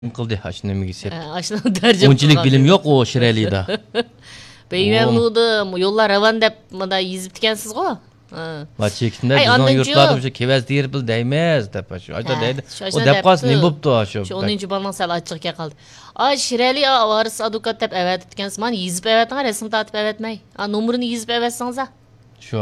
qildi ashunamaga sep. Ashuna tarjima. Unchilik bilim yo'q o Shiralida. Beymenludu yo'llar ravan deb menda yezib ekansiz-ku. Va chekitda bizning yurtlarda o'sha kevaz terpil deymiz deb shu ayta deydi. O deb qolsa nima bo'pti shu. Shu 10-balning sal ochiqga qoldi. Shirali varis advokat deb avat etgansiz. Men yezib avatgan rasm tatib avatmay. Nomerini yezib avatsangiz. Shu.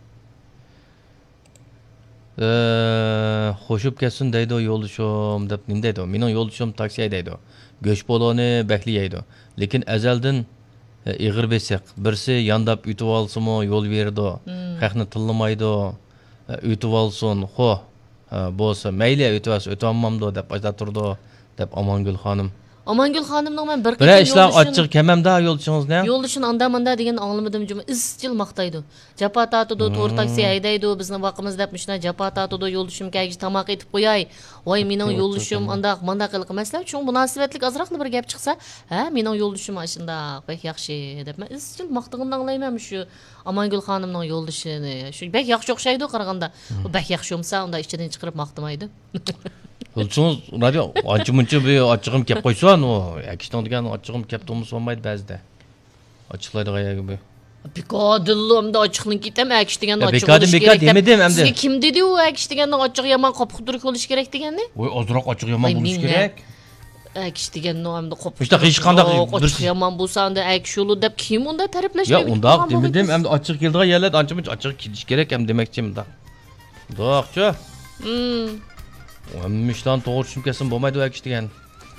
Xo'shib kelsin deydi yo'ldoshim deb nima deydi? Mening yo'ldoshim taksi deydi. Go'sh boloni beklaydi. Lekin azaldan ig'ir besiq. Birsi yandab ütib olsimi yo'l berdi. Haqni tillamaydi. Ütib olsin. Xo, bo'lsa mayli ütibas o'tolmamdi deb ayta turdi deb Amongul xonim. Amangul xonimning men bir qancha ishlar ochiq kamamda yo'lchingizni. Yo'ldoshini anda-manda degan anglamadim juma izchil maqtaydi. Japa tatidi, to'r taksi haydaydi, bizni vaqtimiz deb shuna japa tatidi yo'ldoshim kelgich tamoq etib qo'yay. Voy mening yo'ldoshim anda qilib emaslar. Shu munosabatlik azroqli bir gap chiqsa, ha mening yo'ldoshim shunda bek yaxshi deb men izchil maqtag'imni anglayman shu Amangul xonimning yo'ldoshini. Shu bek yaxshi o'xshaydi qaraganda. U bek yaxshi bo'lsa unda ichidan chiqarib maqtamaydi. Hılçınız radyo acımınca bir açığım kep koysan o yakıştan degan açığım kep tomus olmaydı bazıda. Açıklaydı gaya gibi. Bekadillığımda açıqlığın gitem akiş degan açıq oluş gerek. Bekadın demedim hem de. Sizge kim dedi o akiş deganning açıq yaman qopquduruq oluş gerek deganni? Oy azroq açıq yaman buluş gerek. Akiş deganning hamda qopquduruq. İşte hech qanday açıq yaman bo'lsa anda akiş yolu deb kim unda ta'riflashmaydi? Ya undaq demedim hem de açıq keldigan yerlar ancha-muncha açıq kelish gerek hem demakchim da. Do'qchi. O'mishdan to'g'ri tushunib kelsin bo'lmaydi u akish degan.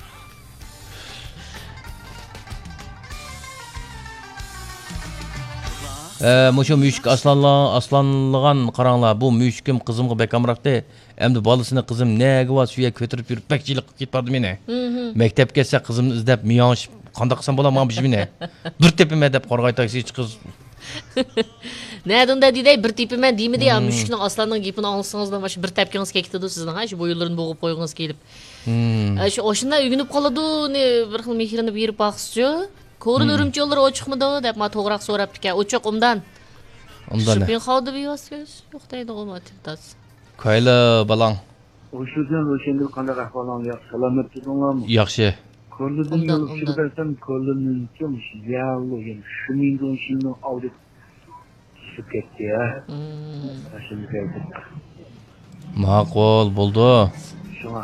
Mushu mushuk aslanlagan qaranglar, bu mushukim qizimga bekamroqda. Endi bolasini qizim nega va suya ko'tarib yurib bakchilik qilib ketdi meni. Maktabga kelsa qizimni izlab miyonshib qanday qilsam bo'laman bu ishni. Bir tepime deb qorg'ay taksi chiqiz. Nereden dedi bir tipime değil mi diye müşkünün aslanın gipini alsanızdan başı bir tepkiniz kektidu sizden ha şu boyullarını boğup koyunuz gelip. Şu oşunda ügünüp kaladı ne bir xil mehrini berip baxsıcı. Korun örümçü yolları o çıkmadı dep ma toğraq sorap dike. O çok ondan. Ondan ne? Şüphen xaldı bir vasıf. Yok deydi o matiptas. Kayla balang. Oşudan oşendir kandak ahvalan ya selamet tutunlar mı? Yaxşı. Korludan yolup çıkırsam korlunun çoğumuş yağlı yani şu milyon şimdi aldık. Süketti ya. Şimdi geldik. Maqul bo'ldi. Şuna.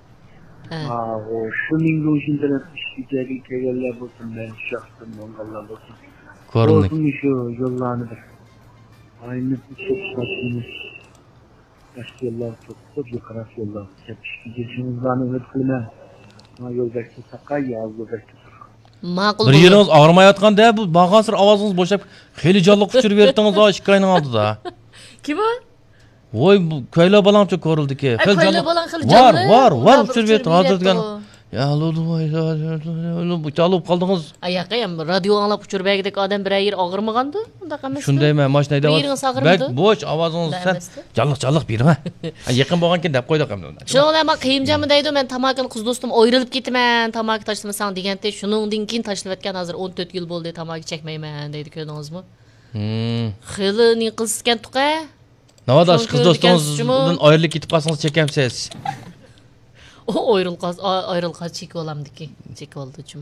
O şu milyon şimdi işleyecek ülkeler olsun ben şahsım onlarla olsun. Ko'rdik. Olsun şu yollarını da. Aynı çok şaşkınız. Yaşlı yollar çok yukarı yollar. Hep işleyeceğinizden ümit kılma. Yoldaki sakay ya yoldaki. Maqul. Bir yeriniz ağrımayotganda bu bag'asir ovozingiz bo'shab, xeli jonliq uchirib berdingiz o ishkayning oldida. Kim o? Voy bu ko'yla balangcha ko'rildiki. Var uchirib berdi hozir degan. Ya bu chalib qoldingiz. Ayaqa ham radio anglab uchurbagidek odam bir yer og'irmagandı. Unda qamasi. Shundayman, mashinada bak bo'sh ovozingiz sen jonliq bering ha. Yaqin bo'lgankin deb qo'ydik ham. Shuningdek men qiyimjami deydi, men tamakini qiz do'stim ayrilib ketaman, tamak tashlamasang deganda shuningdan keyin tashlab atgan hozir 14 yil bo'ldi tamak chekmayman deydi ko'rdingizmi? Xilini qilsgan tuqa. Navada qiz do'stingizdan ayrilib ketib qolsangiz chekamsiz. O ayrılqaz çek olamdiki. Çek oldu cum.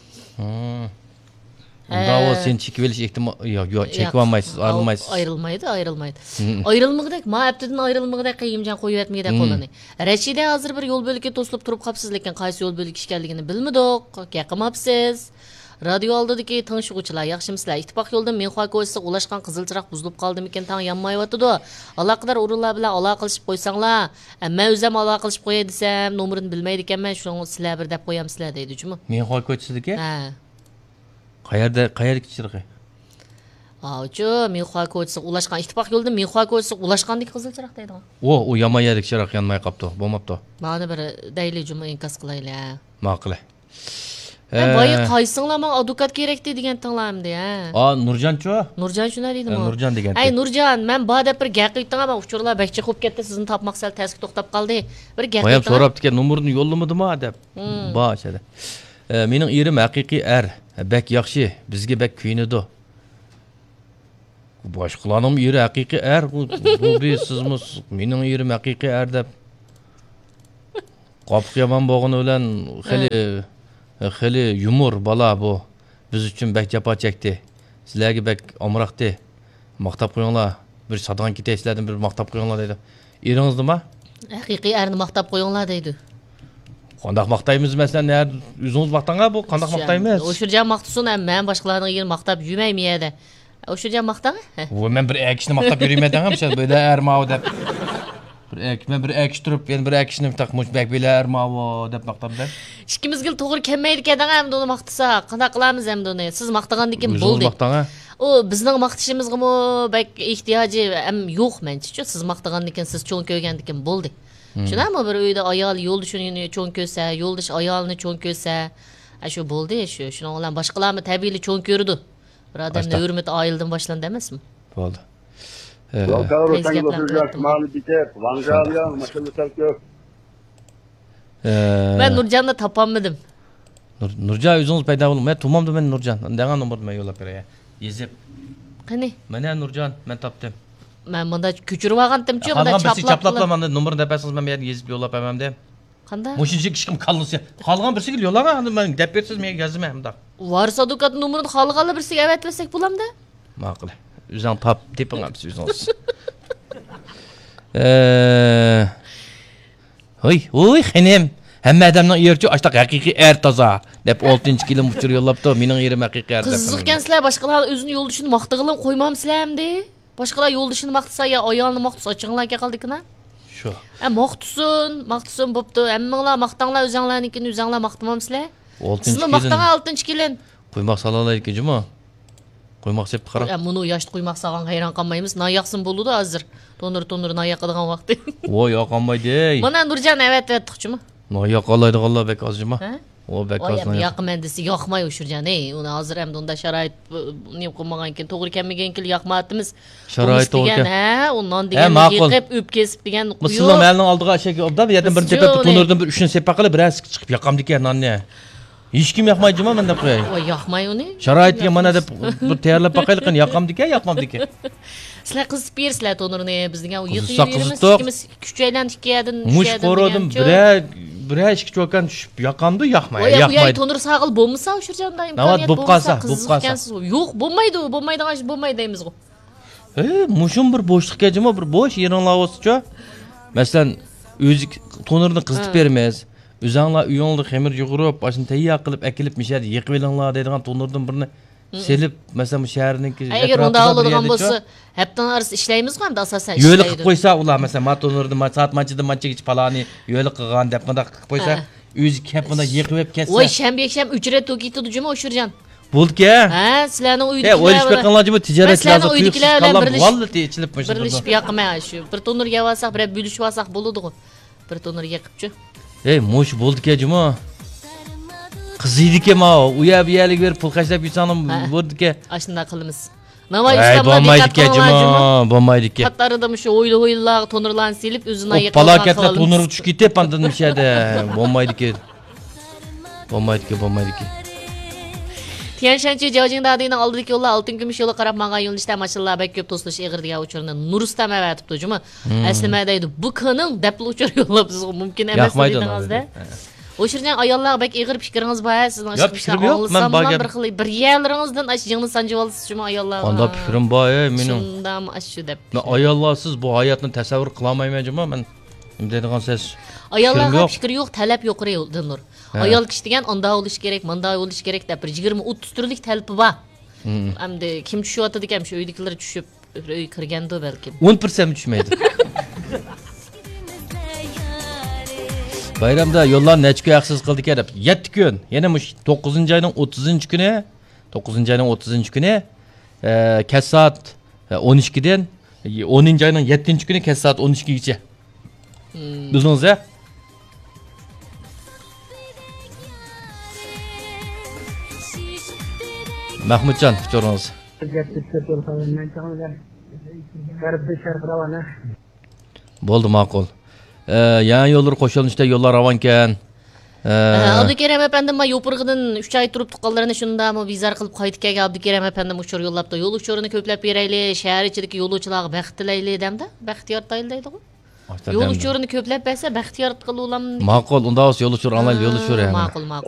Unda o sen çekip eliş ihtimal yok çekip olmaysiz, ayrılmaysiz. Ayrılmaydı. Ayrılmagıdak, ma aptadan ayrılmagıdak qiyimjan qo'yib atmaydi qo'lini. Rashida hozir bir yo'l bo'ligiga to'silib turib qapsiz, lekin qaysi yo'l bo'lik ishkanligini bilmadik. Yaqimapsiz. Radio oldidagi tanishuvchilar, yaxshimisizlar? Ittifoq yo'ldan Menxoy ko'chasiga ulashgan qizil chiroq buzilib qoldimikin, tang yanmayotdi. Aloqador o'rinlar bilan aloqa qilishib qo'ysanglar, men o'zim aloqa qilishib qo'yay desam, nomerini bilmaydi ekanman, shuni sizlar bir deb qo'yamsizlar deydi, jumi. Menxoy ko'chasidagi? Ha. Qayerda chiroqi? O'sha Menxoy ko'chasiga ulashgan ittifoq yo'ldan Menxoy ko'chasiga ulashgandek qizil chiroq deydi. O yomon yerlik chiroq yanmay qopti, bo'lmabdi. Mana bir deyli jumi inkas qilaylar. Ma'qul. Ben bayı qaysinglar men advokat kerakdi degan tinglamdi ha. Nurjanchu? Nurjan shunday deydimi? Nurjan degan. Ay Nurjan, men bu deb bir gap aytdim ama uchurlar bakcha qo'yib ketdi, sizni topmoq sal tasdiq to'xtab qoldi. Bir gap aytdim. Qo'yib so'rabdi-ki, nomerini yo'llamadimi deb. Boshada. Mening erim haqiqiy bak yaxshi, bizga bak kuyinadi. Boshqalarning eri haqiqiy bu sizmiz. Mening erim haqiqiy deb Qopq yomon bo'lgani bilan xili yumor bola bu. Biz uchun bak jafo chekdi. Sizlarga bak omroqdi. Maqtab qo'yinglar. Bir sadagan ketaysizlardan bir maqtab qo'yinglar dedi. Eringiz nima? Haqiqiy erni maqtab qo'yinglar deydi. Qandaq maqtaymiz masalan, o'zingiz maqtanga bu qandaq maqtaymiz. O'shirjan maqtasin, men boshqalarning yerini maqtab yurmayman yerda. O'shirjan maqtanga? Men bir akishni maqtab yurmayman ham, böyle ermao deb. Men bir akish turib, men bir akishni taqmoch bak böyle ermao deb maqtabda. Ikkimizga to'g'ri kelmaydi ekan ham uni maqtasa, qanday qilamiz ham uni? Siz maqtagandan keyin bo'ldi. Maqtanga. O bizning maqtashimizga bak ehtiyoji ham yo'q mencha. Siz maqtagandan keyin siz cho'ng ko'rgandan keyin bo'ldi. Shunami bir uyda ayol yo'ldishini cho'ng ko'rsa, yo'ldish ayolni cho'ng ko'rsa, shu bo'ldi, shuning bilan boshqalarni tabiiyli cho'ng ko'rdi. Bir odamning hurmati oildan boshlandi emasmi? Bo'ldi. Ben Nurcan'da tapamadım. Nurcan o'zingiz paydo bo'ldi. Men tomamda men Nurcan. Degan nomerni men yo'llab beray. Yezib. Qani? Mana Nurcan, men topdim. Men bunda ko'chirib olgandim-chi, bunda chaplab nomerni depasingiz men yerga yezib yo'llab beraman dem. Qanday? Mushinchi kichkim qolsa, qolgan birsiga yo'llagan, men deb bersiz men yozmayman bunda. Varsa dukat nomerini qolganlar birsiga avatmasak bo'lamda? Ma'qul. O'zing top tepingamiz o'zingiz. Oy, xenim. Hamma odamning yerchi ashta haqiqiy er toza deb 6-kilim uchur yo'llabdi. Mening yerim haqiqiy er deb. Qiziqqansizlar, boshqalar o'zini yo'ldishini maqtag'ilib qo'ymamsizlarmi? Boshqalar yo'ldishini maqtasa ya ayolni maqtasa ochinglarga qoldikna? Shu. Maqtusun bo'pti. Hammanglar maqtanglar o'zinglarnikini o'zinglar maqtamamsizlar? 6-kilim. Sizni maqtagan 6-kilim. Qo'ymoq salalayki, juma. Qo'ymoq sepib qarab. Buni yoshni qo'ymoq salgan hayron qolmaymiz. Noyoqsin bo'ldi hozir. Tonir noyoqadigan vaqti. Voy, yoqolmaydi. Mana Nurjan avatdiqchimi? Noyoqolaydiganlar bek ozjima. O bek ozma. Yoqman desa yoqmay o'shirjan. Uni hozir ham unda sharoit nima qilmagan ekan, to'g'ri kelmagan kel yoqmatimiz. Sharoit to'g'ri. Undan degan yiqib o'p kesib degan qo'yib. Musulmon elning oldiga shaka obda, bu yerdan bir tepib tonirdan bir 3 ni sepa qilib, biroz chiqib yoqamdi ekan nonni. Hech kim yoqmaydimi menda qo'yay. Voy, yoqmay uni. Sharoitga mana deb bir tayyorlab baqayliqin yoqamdi ekan, yoqmamdi ekan. Sizlar qizib bersizlar tonirni, bizning yiqib yurimiz, kuchaylan hikoyadan mush qo'rodim, biroz kichvokan tushib yoqamdi, yoqmaydi. Voy, tonir sog'il bo'lmasa o'shirjanda imkoniyat bo'lsa, yo'q, bo'lmaydigan ish bo'lmaydi deymiz-ku. Mushum bir bo'shliqga jimo bir bo'sh yeringlar olsa-chi. Masalan, o'zi tonirni qizitib bermaysiz. O'zinglar uyingizda xamir yug'urib, boshini tayyor qilib, akilib mishadi, yiqib elinglar deydigan tonirdan birini selib, masalan, shaharniki agar unda oladigan bo'lsa, haftan arası ishlaymiz-ku hamda asosan ishlaydi. Yo'li qilib qo'ysa, ular masalan, motorni soat manchidan manchaga palani yo'li qilgan deb bunda qilib qo'ysa, o'zi kep bunda yiqib ketsa. Voy, sham uchrat to'kitdi juma o'shirjan. Bo'ldi-ku. Sizlarning uydagilar. O'ylish beqanlarmi tijoratchilar uydagilar vallahi ichilib qo'yishdi. Birlashib yoqmay shu. Bir tonir yavasak, bir bo'lishib olsak bo'ladi-ku. Bir tonir yiqibchi. Mush bo'ldi-ku juma. Qiziydi-ku ma, uya biyalik berib pul qashlab yursanim bo'ldi-ku. Ashunda qilamiz. Navoiy ustamlar diqqat qilinglar. Bo'lmaydi-ku. Xatlarida shu o'ylar tonirlarni silib o'zini yiqib palakatlar tonir tushib ketib andan mishadi. Bo'lmaydi-ku. Bo'lmaydi-ku. Tiyanshanchi Jojingda adini oldidagi yo'llar oltin kumush yo'li qarab mangan yo'lishda mashallah bak ko'p to'slash ig'irdigan uchurni Nurustam avatibdi juma. Aslida deydi, bu kuning dapli uchur yo'llab sizga mumkin emas dedingizda. O'shirgan ayollar bak ig'ir fikringiz bor, sizning fikrim yo'q. Men bir xil bir yerlaringizdan jingni sanjib olsiz juma ayollar. Qanday fikrim bor, mening. Shundam shu deb. Men ayollarsiz bu hayotni tasavvur qila olmayman juma. Men nima deydigan siz? Ayollarga fikr yo'q, talab yo'q Nur. Ayol kishi degan unda bo'lish kerak, munda bo'lish kerak deb 20-30 turlik talabi bor. Hamda kim tushyotdi ekan, shu uydagilar tushib uy kirganda balki. 10% tushmaydi. Bayramda yo'llar necha kun haqsiz qildik deb 7 kun. Yana 9-oyning 30-kuni, 9-oyning 30-kuni kech soat 12 dan 10-oyning 7-kuni kech soat 12 gacha. Bildingizmi? Mahmudjon, fikrlaringiz. Bo'ldi, ma'qul. Yana yo'llar qo'shilishda yo'llar ravon ekan. Abdukerim efendim yo'pirg'idan 3 oy turib tuqqanlarini shundami vizar qilib qaytib Abdukerim efendim uchur yo'llabdi. Yo'l uchurini ko'plab beraylik, shahar ichidagi yo'lovchilarga baxt tilaylik demdi. Baxtiyor tayildaydi-ku. Açta Yo'l demdi. uchurini ko'plab bersa, baxtiyor qilib olamni. Ma'qul, unda olsa yo'l uchur, anlayli yo'l uchur yani. Ma'qul, ma'qul.